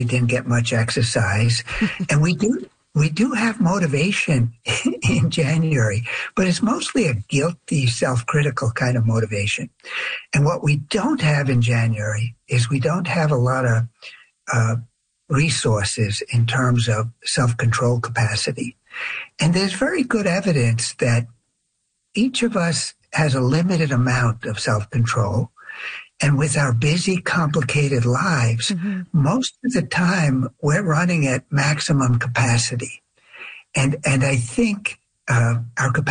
didn't get much exercise. And we do have motivation in January, but it's mostly a guilty, self-critical kind of motivation. And what we don't have in January is we don't have a lot of resources in terms of self-control capacity. And there's very good evidence that each of us has a limited amount of self-control. And with our busy, complicated lives, most of the time we're running at maximum capacity. And I think our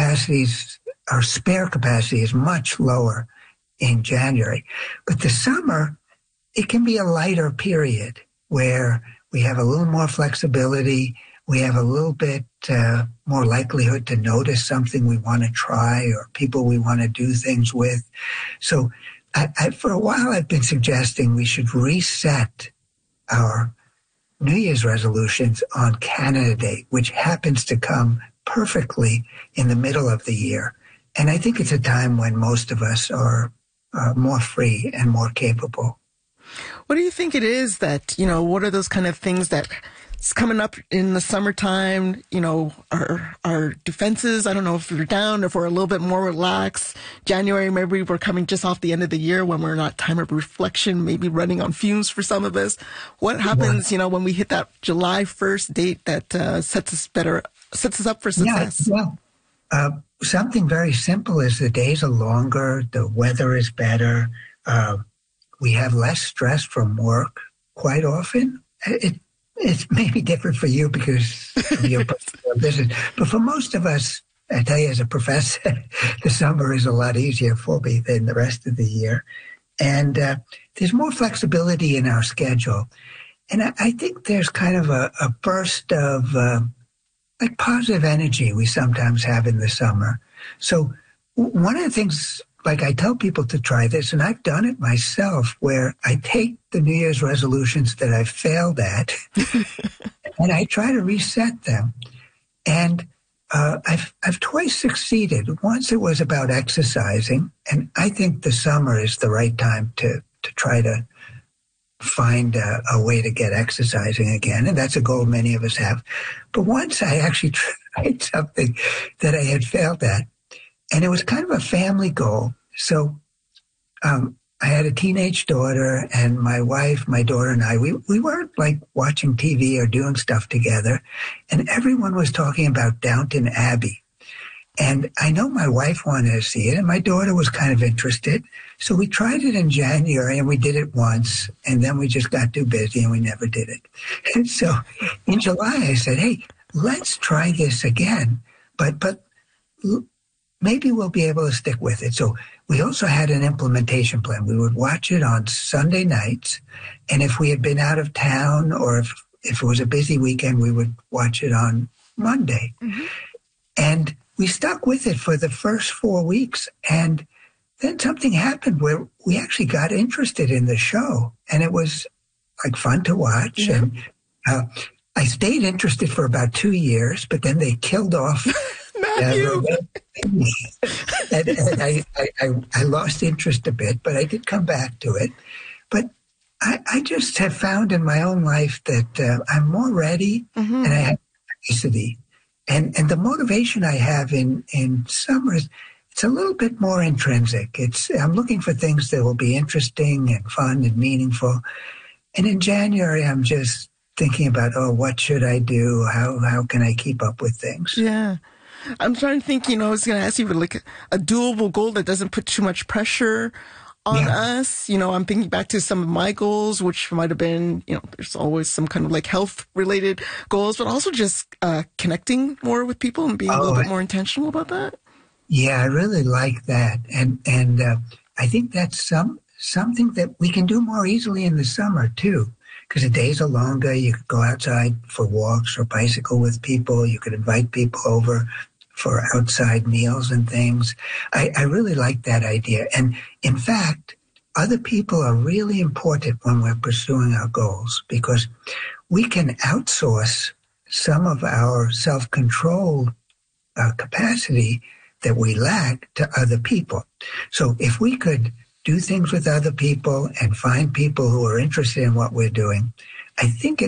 spare capacity is much lower in January. But the summer, it can be a lighter period where we have a little more flexibility. We have a little bit more likelihood to notice something we want to try or people we want to do things with. So for a while, I've been suggesting we should reset our New Year's resolutions on Canada Day, which happens to come perfectly in the middle of the year. And I think it's a time when most of us are more free and more capable. What do you think it is that, what are those kind of things that it's coming up in the summertime, our defenses, I don't know if we're down, if we're a little bit more relaxed. January, maybe we're coming just off the end of the year when we're not time of reflection, maybe running on fumes for some of us. What happens, when we hit that July 1st date that sets us up for success? Yeah. Something very simple is the days are longer, the weather is better, we have less stress from work quite often. It's maybe different for you because of your business, but for most of us, I tell you as a professor, the summer is a lot easier for me than the rest of the year. And there's more flexibility in our schedule. And I think there's kind of a burst of like positive energy we sometimes have in the summer. So one of the things, like I tell people to try this, and I've done it myself, where I take the New Year's resolutions that I've failed at and I try to reset them. And I've twice succeeded. Once it was about exercising, and I think the summer is the right time to try to find a way to get exercising again, and that's a goal many of us have. But once I actually tried something that I had failed at, and it was kind of a family goal. So I had a teenage daughter, and my wife, my daughter, and I, we weren't like watching TV or doing stuff together, and everyone was talking about Downton Abbey. And I know my wife wanted to see it, and my daughter was kind of interested. So we tried it in January, and we did it once, and then we just got too busy, and we never did it. And so in July, I said, hey, let's try this again, but maybe we'll be able to stick with it. So we also had an implementation plan. We would watch it on Sunday nights, and if we had been out of town or if it was a busy weekend, we would watch it on Monday. Mm-hmm. And we stuck with it for the first 4 weeks, and then something happened where we actually got interested in the show, and it was like fun to watch. Mm-hmm. And I stayed interested for about 2 years, but then they killed off Matthew. And I lost interest a bit, but I did come back to it. But I just have found in my own life that I'm more ready, mm-hmm. and I have capacity. And the motivation I have in summer is it's a little bit more intrinsic. I'm looking for things that will be interesting and fun and meaningful. And in January, I'm just thinking about, what should I do? How can I keep up with things? Yeah. I'm trying to think, I was going to ask you for like a doable goal that doesn't put too much pressure on us. I'm thinking back to some of my goals, which might have been, there's always some kind of like health related goals, but also just connecting more with people and being a little bit more intentional about that. Yeah, I really like that. And I think that's something that we can do more easily in the summer too, because the days are longer. You could go outside for walks or bicycle with people. You could invite people over for outside meals and things. I really like that idea. And in fact, other people are really important when we're pursuing our goals, because we can outsource some of our self-control capacity that we lack to other people. So if we could do things with other people and find people who are interested in what we're doing, I think it